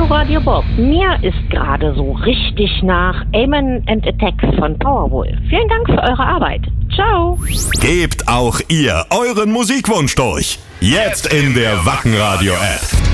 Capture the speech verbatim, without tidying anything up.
Hallo Radio Bob. Mir ist gerade so richtig nach Amen and Attack von Powerwolf. Vielen Dank für eure Arbeit. Ciao. Gebt auch ihr euren Musikwunsch durch. Jetzt in der Wacken Radio App.